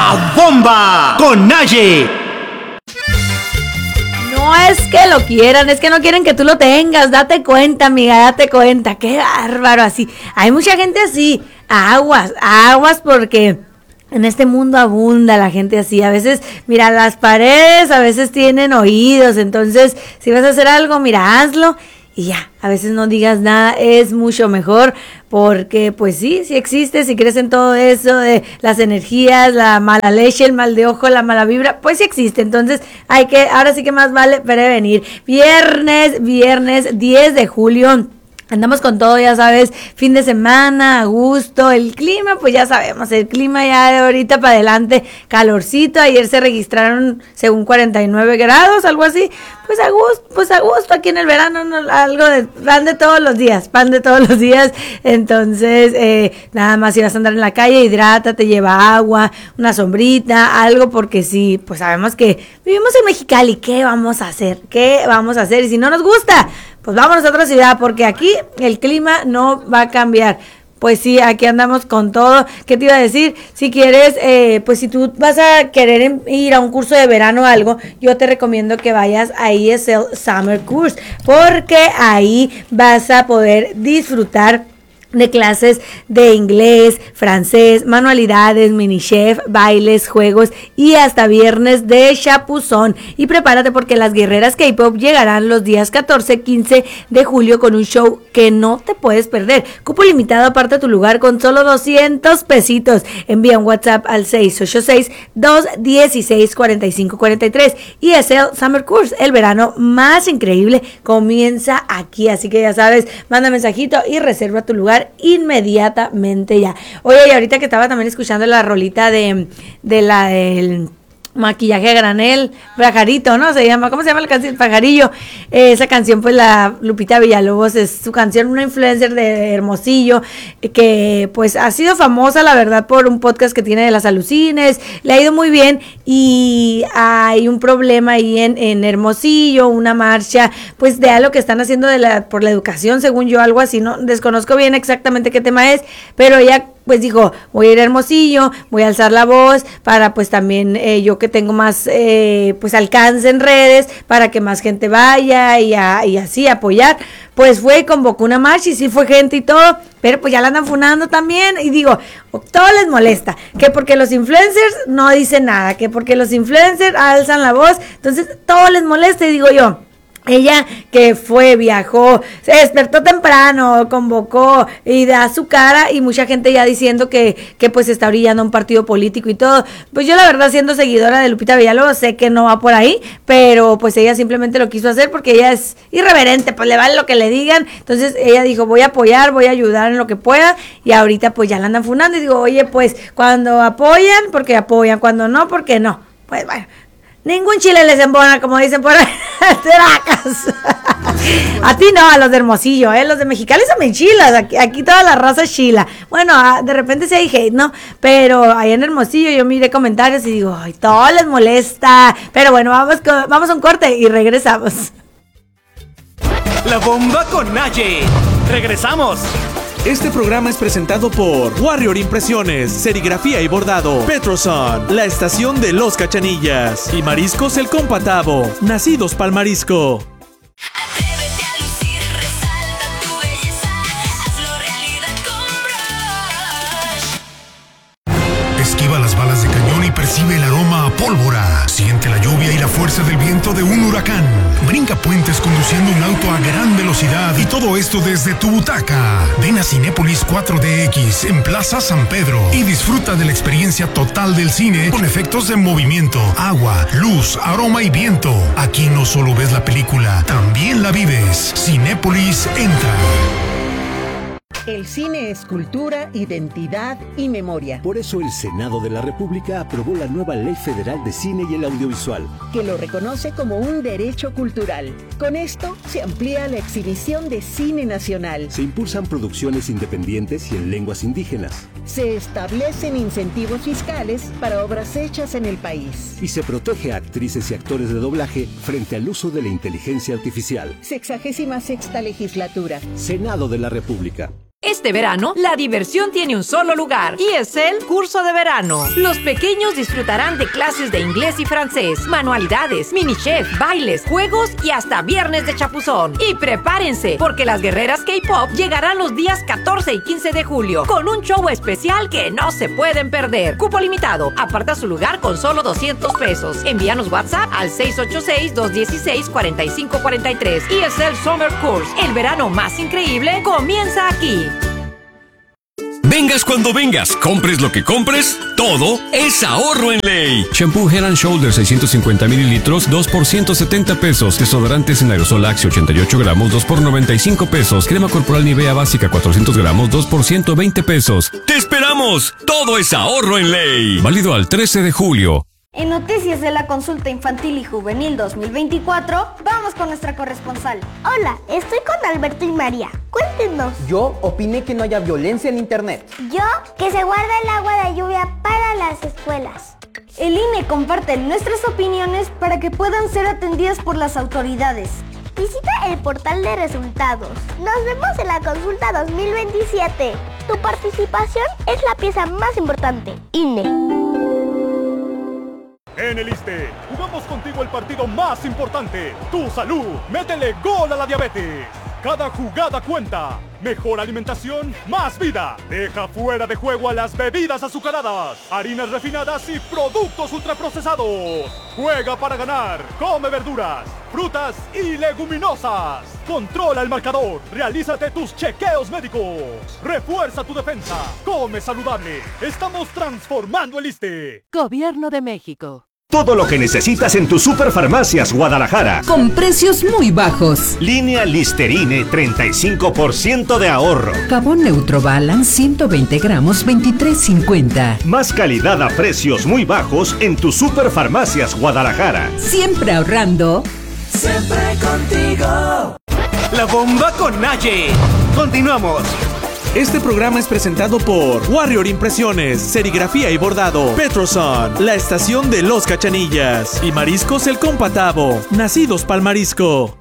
La Bomba con Naye. No es que lo quieran, es que no quieren que tú lo tengas. Date cuenta, amiga, date cuenta. Qué bárbaro, así. Hay mucha gente así. Aguas, aguas, porque en este mundo abunda la gente así. A veces, mira, las paredes a veces tienen oídos. Entonces, si vas a hacer algo, mira, hazlo. Y ya, a veces no digas nada, es mucho mejor, porque pues sí existe, si crees en todo eso de las energías, la mala leche, el mal de ojo, la mala vibra, pues sí existe. Entonces ahora sí que más vale prevenir. Viernes 10 de julio. Andamos con todo, ya sabes, fin de semana, a gusto, el clima, pues ya sabemos, el clima ya de ahorita para adelante, calorcito, ayer se registraron según 49 grados, algo así, pues a gusto, aquí en el verano, no, algo de pan de todos los días, entonces, nada más si vas a andar en la calle, hidrátate, lleva agua, una sombrita, algo, porque sí, pues sabemos que vivimos en Mexicali, ¿qué vamos a hacer? Y si no nos gusta, pues vámonos a otra ciudad, porque aquí el clima no va a cambiar. Pues sí, aquí andamos con todo. ¿Qué te iba a decir? Si quieres, pues si tú vas a querer ir a un curso de verano o algo, yo te recomiendo que vayas a ESL Summer Course, porque ahí vas a poder disfrutar de clases de inglés, francés, manualidades, mini chef, bailes, juegos y hasta viernes de chapuzón. Y prepárate porque las guerreras K-pop llegarán los días 14, 15 de julio con un show que no te puedes perder. Cupo limitado, aparta tu lugar con solo 200 pesitos. Envía un WhatsApp al 686-216-4543. ESL Summer Course, el verano más increíble comienza aquí. Así que ya sabes, manda mensajito y reserva tu lugar inmediatamente ya. Oye, y ahorita que estaba también escuchando la rolita del maquillaje a granel, pajarito, ¿no? ¿Cómo se llama la canción? Pajarillo. Esa canción, pues la Lupita Villalobos es su canción, una influencer de Hermosillo, que pues ha sido famosa, la verdad, por un podcast que tiene de las alucines, le ha ido muy bien, y hay un problema ahí en Hermosillo, una marcha, pues de algo que están haciendo por la educación, según yo, algo así, no desconozco bien exactamente qué tema es, pero ella pues dijo, voy a ir a Hermosillo, voy a alzar la voz para pues también yo que tengo más pues alcance en redes, para que más gente vaya y así apoyar. Pues fue y convocó una marcha y sí fue gente y todo, pero pues ya la andan funando también, y digo, todo les molesta, que porque los influencers no dicen nada, que porque los influencers alzan la voz, entonces todo les molesta, y digo yo, ella que viajó, se despertó temprano, convocó y da su cara, y mucha gente ya diciendo que pues está orillando a un partido político y todo. Pues yo la verdad, siendo seguidora de Lupita Villalobos, sé que no va por ahí, pero pues ella simplemente lo quiso hacer porque ella es irreverente, pues le vale lo que le digan. Entonces ella dijo, voy a apoyar, voy a ayudar en lo que pueda, y ahorita pues ya la andan funando, y digo, oye, pues cuando apoyan, porque apoyan, cuando no, porque no. Pues bueno, ningún chile les embona, como dicen por ahí. A ti no, a los de Hermosillo, los de Mexicali son bien chilas, aquí toda la raza es chila. Bueno, de repente sí hay hate, ¿no? Pero ahí en Hermosillo yo miré comentarios y digo, ay, todo les molesta. Pero bueno, vamos a un corte y regresamos. La Bomba con Naye. Regresamos. Este programa es presentado por Warrior Impresiones, Serigrafía y Bordado, Petroson, la estación de Los Cachanillas y Mariscos El Compatavo, nacidos pa'l marisco. Atrévete a lucir, resalta tu belleza, hazlo realidad con Brush. Esquiva las balas de cañón y percibe el aroma a pólvora. Siente la lluvia y la fuerza del viento de un huracán. Brinca puentes conduciendo un auto a gran velocidad, y todo esto desde tu butaca. Ven a Cinépolis 4DX en Plaza San Pedro y disfruta de la experiencia total del cine con efectos de movimiento, agua, luz, aroma y viento. Aquí no solo ves la película, también la vives. Cinépolis entra. El cine es cultura, identidad y memoria. Por eso el Senado de la República aprobó la nueva Ley Federal de Cine y el Audiovisual, que lo reconoce como un derecho cultural. Con esto se amplía la exhibición de cine nacional. se impulsan producciones independientes y en lenguas indígenas, Se establecen incentivos fiscales para obras hechas en el país. y se protege a actrices y actores de doblaje frente al uso de la inteligencia artificial. 66ª legislatura. Senado de la República. Este verano, la diversión tiene un solo lugar y es el curso de verano. Los pequeños disfrutarán de clases de inglés y francés, manualidades, mini chef, bailes, juegos y hasta viernes de chapuzón. Y prepárense, porque las guerreras K-pop llegarán los días 14 y 15 de julio con un show especial que no se pueden perder. Cupo limitado. Aparta su lugar con solo 200 pesos. Envíanos WhatsApp al 686-216-4543. ESL Summer Course. El verano más increíble comienza aquí. Vengas cuando vengas, compres lo que compres, todo es ahorro en ley. Shampoo Head & Shoulders 650 mililitros, 2 por 170 pesos. Desodorantes en aerosol Axe 88 gramos, 2 por 95 pesos. Crema corporal Nivea básica 400 gramos, 2 por 120 pesos. ¡Te esperamos! Todo es ahorro en ley. Válido al 13 de julio. En Noticias de la Consulta Infantil y Juvenil 2024, vamos con nuestra corresponsal. Hola, estoy con Alberto y María. Cuéntenos. Yo opiné que no haya violencia en internet. Yo, que se guarda el agua de lluvia para las escuelas. El INE comparte nuestras opiniones para que puedan ser atendidas por las autoridades. Visita el portal de resultados. Nos vemos en la consulta 2027. Tu participación es la pieza más importante. INE. En el ISSSTE, jugamos contigo el partido más importante, tu salud. Métele gol a la diabetes. Cada jugada cuenta. Mejor alimentación, más vida. Deja fuera de juego a las bebidas azucaradas, harinas refinadas y productos ultraprocesados. Juega para ganar. Come verduras, frutas y leguminosas. Controla el marcador. Realízate tus chequeos médicos. Refuerza tu defensa. Come saludable. Estamos transformando el ISSSTE. Gobierno de México. Todo lo que necesitas en tus Superfarmacias Guadalajara. Con precios muy bajos. Línea Listerine, 35% de ahorro. Jabón Neutro Balance, 120 gramos, 23.50. Más calidad a precios muy bajos en tus Superfarmacias Guadalajara. Siempre ahorrando. Siempre contigo. La bomba con Naye. Continuamos. Este programa es presentado por Warrior Impresiones, Serigrafía y Bordado, Petroson, la estación de Los Cachanillas y Mariscos El Compatavo, nacidos pa'l marisco.